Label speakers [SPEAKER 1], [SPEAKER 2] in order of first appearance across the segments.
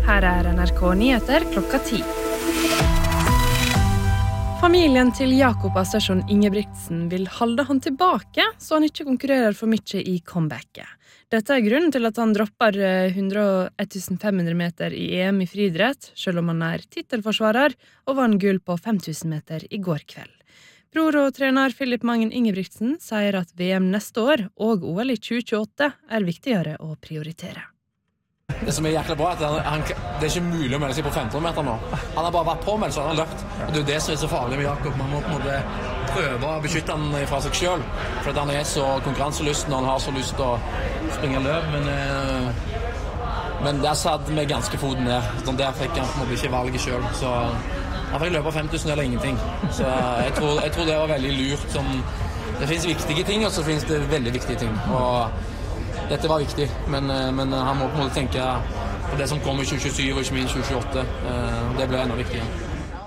[SPEAKER 1] Her NRK Nyheter klokka 10. Familien til Jakob Assersson Ingebrigtsen vil holde han tilbake, så han ikke konkurrerer for mye i comebacket. Dette grunnen til at han dropper 1500 meter i EM i friidrett, selv om han titelforsvarer, og vant gull på 5000 meter i går kveld. Bror og trener Philip Mangen Ingebrigtsen sier at VM neste år og OL i 2028 viktigere å prioritere.
[SPEAKER 2] Det som jækla bra det ikke mulig å melde seg på 1500 meter nå. Han har bare vært påmeldt, så han har løpt. Og det det som så farlig med Jakob. Man må på en måte prøve å beskytte han fra seg selv, fordi han så konkurranselysten og han har så lyst til å springe løp. Men der satt vi ganske foten ned. Så der fikk han på en måte ikke valget selv. Så han fikk løpe 5000 eller ingenting. Så jeg tror det var veldig lurt. Det finnes viktige ting, og så finnes det veldig viktige ting. Og dette var viktig, men han må på en måte tenke på det som kommer i 2027 og ikke minst 2028. Det ble enda viktigere.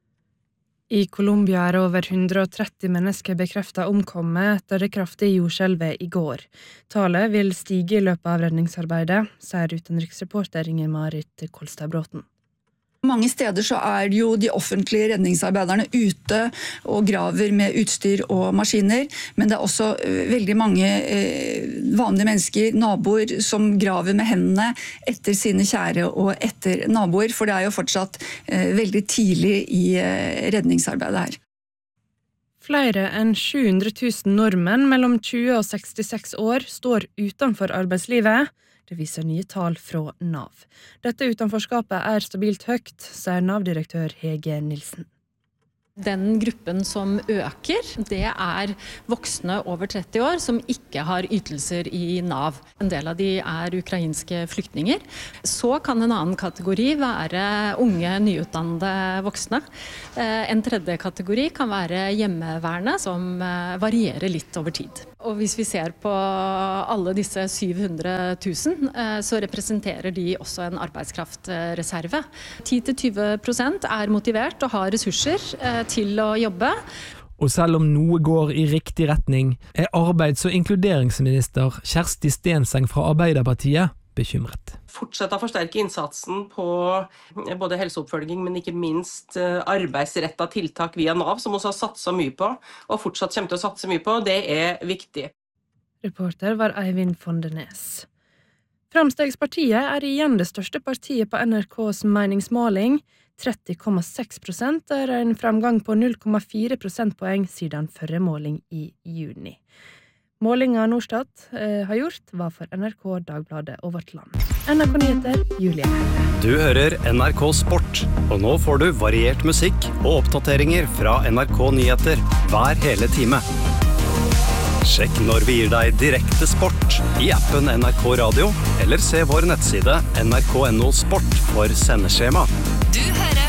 [SPEAKER 1] I Colombia over 130 mennesker bekreftet omkommet etter det kraftige jordskjelvet i går. Tallet vil stige i løpet av redningsarbeidet, sier utenriksreporter Inger-Marit Kolstad-Bråten.
[SPEAKER 3] Mange steder så det jo de offentlige redningsarbeiderne ute og graver med utstyr og maskiner, men det også veldig mange vanlige mennesker, naboer, som graver med hendene etter sine kjære og etter naboer, for det jo fortsatt veldig tidlig i redningsarbeidet her.
[SPEAKER 1] Flere enn 700 000 nordmenn mellom 20 og 66 år står utenfor arbeidslivet. Det viser nye tall fra NAV. Dette utenforskapet stabilt høyt, sier NAV-direktør Hege Nilsen.
[SPEAKER 4] Den gruppen som øker, det voksne over 30 år som ikke har ytelser i NAV. En del av de ukrainske flyktninger. Så kan en annen kategori være unge, nyutdannede voksne. En tredje kategori kan være hjemmeværende, som varierer litt over tid. Og hvis vi ser på alle disse 700 000, så representerer de også en arbeidskraftreserve. 10-20% motivert og har ressurser til å jobbe.
[SPEAKER 5] Og selv om noe går i riktig retning, arbeids- og inkluderingsminister Kjersti Stenseng fra Arbeiderpartiet bekymret.
[SPEAKER 6] Fortsette å forsterke innsatsen på både helseoppfølging, men ikke minst arbeidsrettet tiltak via NAV, som også har satset mye på, og fortsatt kommer til å satse mye på. Det viktig.
[SPEAKER 1] Reporter var Eivind Fondenes. Framstegspartiet igjen det største partiet på NRKs meningsmåling. 30,6% en framgang på 0,4 prosentpoeng siden førre måling i juni. Målinga Norstat har gjort var for NRK, Dagbladet og Vårt Land. NRK Nyheter, Julie.
[SPEAKER 7] Du hører NRK Sport, og nå får du variert musikk og oppdateringer fra NRK Nyheter hver hele time. Sjekk når vi gir deg direkte sport i appen NRK Radio, eller se vår nettside nrk.no sport for sendeskjema.
[SPEAKER 8] Du hører